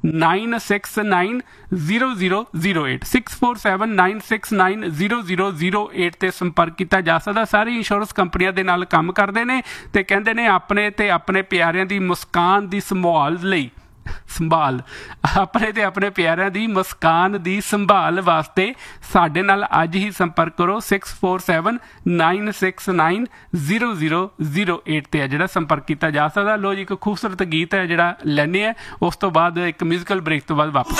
647-969-0008 647-969-0008 ਤੇ ਸੰਪਰਕ ਕੀਤਾ ਜਾ ਸਕਦਾ। ਸਾਰੀ ਇੰਸ਼ੋਰੈਂਸ ਕੰਪਨੀਆਂ ਦੇ ਨਾਲ ਕੰਮ ਕਰਦੇ ਨੇ ਤੇ ਕਹਿੰਦੇ ਨੇ ਆਪਣੇ ਤੇ ਆਪਣੇ ਪਿਆਰਿਆਂ ਦੀ ਮੁਸਕਾਨ ਦੀ ਆਪਣੇ ਪਿਆਰਿਆਂ ਦੀ ਮੁਸਕਾਨ ਦੀ ਸੰਭਾਲ ਵਾਸਤੇ ਸਾਡੇ ਨਾਲ ਅੱਜ ਹੀ ਸੰਪਰਕ ਕਰੋ। 647-969-0008 ਤੇ ਜਿਹੜਾ ਸੰਪਰਕ ਕੀਤਾ ਜਾ ਸਕਦਾ। ਲੋ ਜੀ, ਇੱਕ ਖੂਬਸੂਰਤ ਗੀਤ ਹੈ ਜਿਹੜਾ ਲੈਣੇ ਆ, ਉਸ ਤੋਂ ਬਾਅਦ ਇੱਕ ਮਿਊਜ਼ੀਕਲ ਬ੍ਰੇਕ ਤੋਂ ਬਾਅਦ ਵਾਪਸ